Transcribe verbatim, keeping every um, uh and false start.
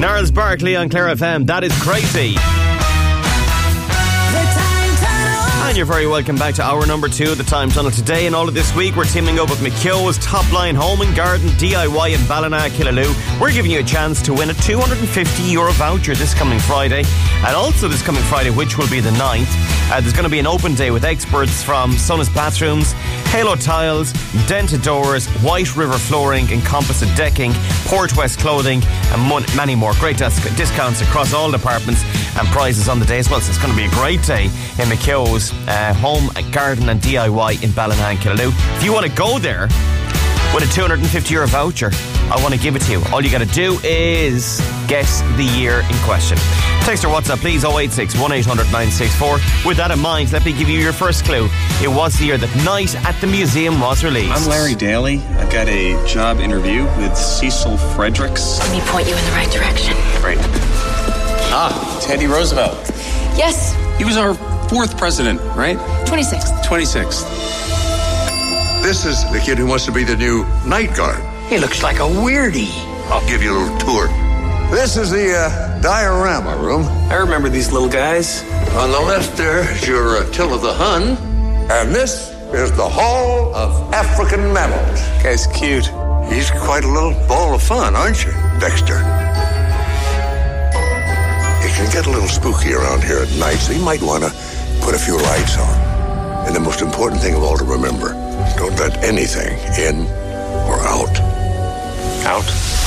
Gnarls Barkley on Clare F M. That is crazy. And you're very welcome back to hour number two of the Time Tunnel. Today and all of this week, we're teaming up with McKeogh's Top Line Home and Garden D I Y in Ballina, Killaloe. We're giving you a chance to win a two hundred fifty euro voucher this coming Friday. And also this coming Friday, which will be the ninth, uh, there's going to be an open day with experts from Sonus Bathrooms, Halo Tiles, Dented Doors, White River Flooring and Composite Decking, Port West Clothing and mon- many more. Great dis- discounts across all departments and prizes on the day as well. So it's going to be a great day in McKeogh's uh, Home, Garden and D I Y in Ballina and Killaloe. If you want to go there with a two hundred fifty euro voucher, I want to give it to you. All you got to do is guess the year in question. Text or WhatsApp please oh eight six, one eight hundred, nine six four. With that in mind, let me give you your first clue. It was the year that Night at the Museum was released. I'm Larry Daly. I've got a job interview with Cecil Fredericks. Let me point you in the right direction. Great. Ah, Teddy Roosevelt. Yes. He was our fourth president, right? twenty-sixth. twenty-sixth. This is the kid who wants to be the new night guard. He looks like a weirdie. I'll give you a little tour. This is the uh, diorama room. I remember these little guys. On the left there is your Attila the Hun. And this is the Hall of African Mammals. Guy's cute. He's quite a little ball of fun, aren't you, Dexter? It can get a little spooky around here at night, so you might want to put a few lights on. And the most important thing of all to remember, don't let anything in or out. Out?